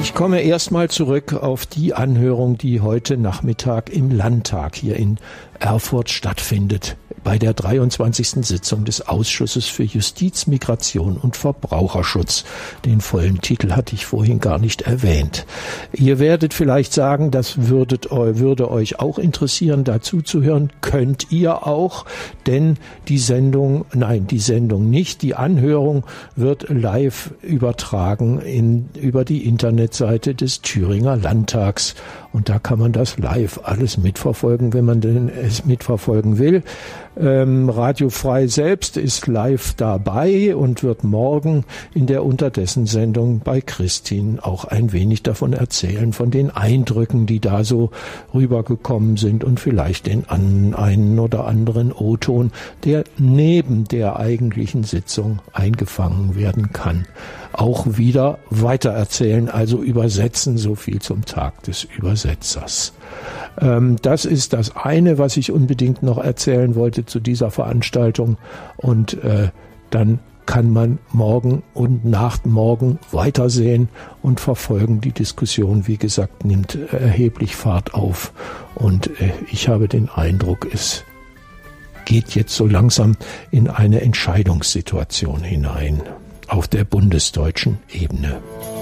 Ich komme erstmal zurück auf die Anhörung, die heute Nachmittag im Landtag hier in Erfurt stattfindet, bei der 23. Sitzung des Ausschusses für Justiz, Migration und Verbraucherschutz. Den vollen Titel hatte ich vorhin gar nicht erwähnt. Ihr werdet vielleicht sagen, das würde euch auch interessieren, dazu zu hören. Könnt ihr auch, denn die Sendung nicht. Die Anhörung wird live übertragen über die Internetseite des Thüringer Landtags. Und da kann man das live alles mitverfolgen, wenn man denn es mitverfolgen will. Radio Frei selbst ist live dabei und wird morgen in der Unterdessen-Sendung bei Christine auch ein wenig davon erzählen, von den Eindrücken, die da so rübergekommen sind und vielleicht den einen oder anderen O-Ton, der neben der eigentlichen Sitzung eingefangen werden kann. Auch wieder weitererzählen, also übersetzen, so viel zum Tag des Übersetzers. Das ist das eine, was ich unbedingt noch erzählen wollte zu dieser Veranstaltung. Und dann kann man morgen und nach morgen weitersehen und verfolgen. Die Diskussion, wie gesagt, nimmt erheblich Fahrt auf. Und ich habe den Eindruck, es geht jetzt so langsam in eine Entscheidungssituation hinein auf der bundesdeutschen Ebene.